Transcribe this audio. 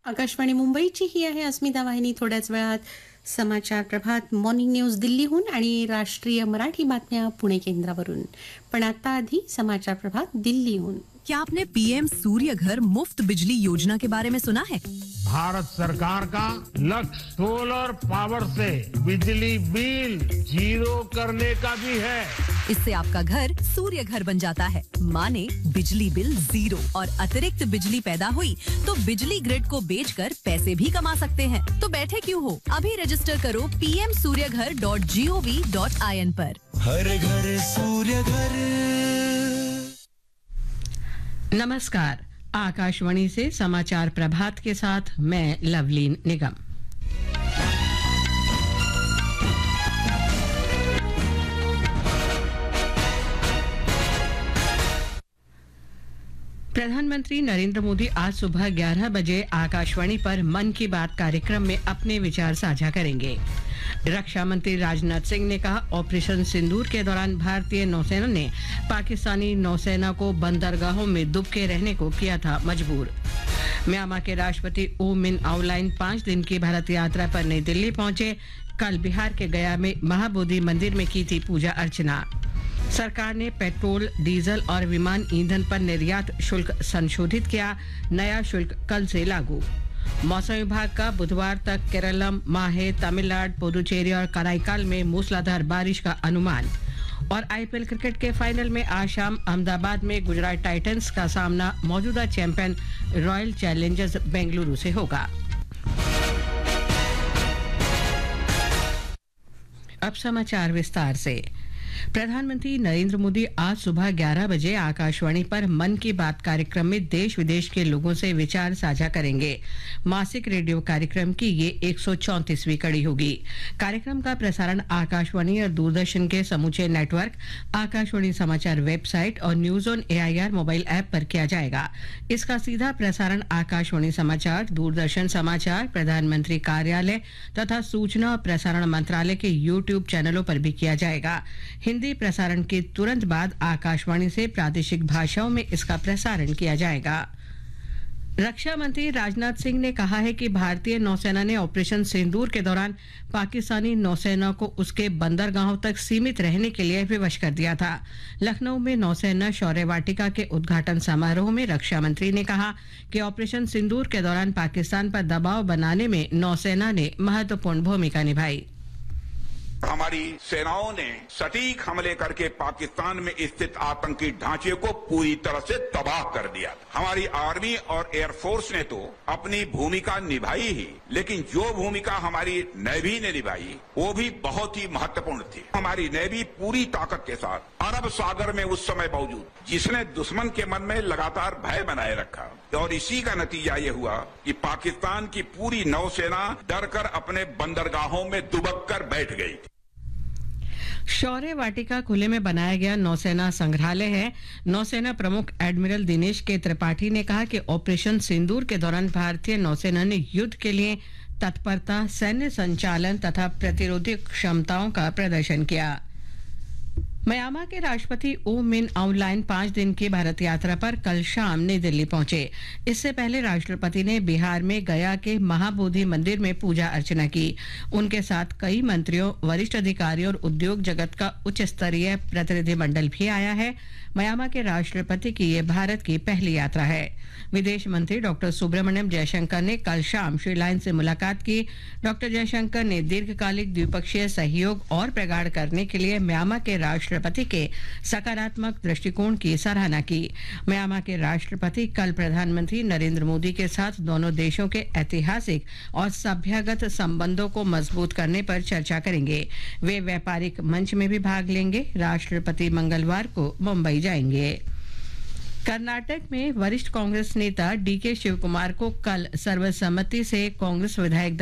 आकाशवाणी मुंबईची ही आहे अस्मिता वाहिनी. थोड्याच वेळात समाचार प्रभात, मॉर्निंग न्यूज दिल्लीहून आणि राष्ट्रीय मराठी बातम्या पुणे केंद्रावरून. पण आता आधी समाचार प्रभात दिल्लीहून. क्या आपने पीएम सूर्य घर मुफ्त बिजली योजना के बारे में सुना है? भारत सरकार का लक्ष्य सोलर पावर से बिजली बिल जीरो करने का भी है। इससे आपका घर सूर्य घर बन जाता है, माने बिजली बिल जीरो और अतिरिक्त बिजली पैदा हुई तो बिजली ग्रिड को बेचकर पैसे भी कमा सकते हैं। तो बैठे क्यों हो, अभी रजिस्टर करो pmsuryaghar.gov.in पर। हर घर सूर्य घर। नमस्कार, आकाशवाणी से समाचार प्रभात के साथ मैं लवलीन निगम। प्रधानमंत्री नरेंद्र मोदी आज सुबह 11 बजे आकाशवाणी पर मन की बात कार्यक्रम में अपने विचार साझा करेंगे। रक्षा मंत्री राजनाथ सिंह ने कहा, ऑपरेशन सिंदूर के दौरान भारतीय नौसेना ने पाकिस्तानी नौसेना को बंदरगाहों में दुबके रहने को किया था मजबूर। म्यांमार के राष्ट्रपति ओ मिन आउलाइन 5 दिन की भारत यात्रा पर नई दिल्ली पहुंचे। कल बिहार के गया में महाबोधि मंदिर में की थी पूजा अर्चना। सरकार ने पेट्रोल, डीजल और विमान ईंधन पर निर्यात शुल्क संशोधित किया। नया शुल्क कल से लागू। मौसम विभाग का बुधवार तक केरलम, माहे, तमिलनाडु, पुडुचेरी और कराईकाल में मूसलाधार बारिश का अनुमान। और आईपीएल क्रिकेट के फाइनल में आज शाम अहमदाबाद में गुजरात टाइटंस का सामना मौजूदा चैंपियन रॉयल चैलेंजर्स बेंगलुरु से होगा। अब समाचार विस्तार से। प्रधानमंत्री नरेंद्र मोदी आज सुबह 11 बजे आकाशवाणी पर मन की बात कार्यक्रम में देश विदेश के लोगों से विचार साझा करेंगे। मासिक रेडियो कार्यक्रम की ये 134वीं कड़ी होगी। कार्यक्रम का प्रसारण आकाशवाणी और दूरदर्शन के समूचे नेटवर्क, आकाशवाणी समाचार वेबसाइट और news on AIR mobile app पर किया जाएगा। इसका सीधा प्रसारण आकाशवाणी समाचार, दूरदर्शन समाचार, प्रधानमंत्री कार्यालय तथा सूचना और प्रसारण मंत्रालय के यूट्यूब चैनलों पर भी किया जाएगा। हिंदी प्रसारण के तुरंत बाद आकाशवाणी से प्रादेशिक भाषाओं में इसका प्रसारण किया जाएगा। रक्षा मंत्री राजनाथ सिंह ने कहा है कि भारतीय नौसेना ने ऑपरेशन सिंदूर के दौरान पाकिस्तानी नौसेना को उसके बंदरगाहों तक सीमित रहने के लिए विवश कर दिया था। लखनऊ में नौसेना शौर्य वाटिका के उद्घाटन समारोह में रक्षा मंत्री ने कहा कि ऑपरेशन सिंदूर के दौरान पाकिस्तान पर दबाव बनाने में नौसेना ने महत्वपूर्ण भूमिका निभाई। हमारी सेनाओं ने सटीक हमले करके पाकिस्तान में स्थित आतंकी ढांचे को पूरी तरह से तबाह कर दिया। हमारी आर्मी और एयरफोर्स ने तो अपनी भूमिका निभाई ही, लेकिन जो भूमिका हमारी नेवी ने निभाई वो भी बहुत ही महत्वपूर्ण थी। हमारी नेवी पूरी ताकत के साथ अरब सागर में उस समय मौजूद, जिसने दुश्मन के मन में लगातार भय बनाए रखा, और इसी का नतीजा ये हुआ कि पाकिस्तान की पूरी नौसेना डरकर अपने बंदरगाहों में दुबक कर बैठ गई। शौर्य वाटिका खुले में बनाया गया नौसेना संग्रहालय है। नौसेना प्रमुख एडमिरल दिनेश के त्रिपाठी ने कहा कि ऑपरेशन सिंदूर के दौरान भारतीय नौसेना ने युद्ध के लिए तत्परता, सैन्य संचालन तथा प्रतिरोधी क्षमताओं का प्रदर्शन किया। म्यांमार के राष्ट्रपति ओ मिन आउलाइन 5 दिन की भारत यात्रा पर कल शाम नई दिल्ली पहुंचे। इससे पहले राष्ट्रपति ने बिहार में गया के महाबोधि मंदिर में पूजा अर्चना की। उनके साथ कई मंत्रियों, वरिष्ठ अधिकारियों और उद्योग जगत का उच्च स्तरीय प्रतिनिधिमंडल भी आया है। म्यांमार के राष्ट्रपति की ये भारत की पहली यात्रा है। विदेश मंत्री डॉक्टर सुब्रमण्यम जयशंकर ने कल शाम श्री लायन से मुलाकात की। डॉक्टर जयशंकर ने दीर्घकालिक द्विपक्षीय सहयोग और प्रगाढ़ करने के लिए म्यांमार के राष्ट्रपति के सकारात्मक दृष्टिकोण की सराहना की। म्यांमार के राष्ट्रपति कल प्रधानमंत्री नरेंद्र मोदी के साथ दोनों देशों के ऐतिहासिक और सभ्यगत संबंधों को मजबूत करने पर चर्चा करेंगे। वे व्यापारिक मंच में भी भाग लेंगे। राष्ट्रपति मंगलवार को मुंबई जाएंगे। कर्नाटक में वरिष्ठ कांग्रेस नेता डीके शिवकुमार को कल सर्वसम्मति से कांग्रेस विधायक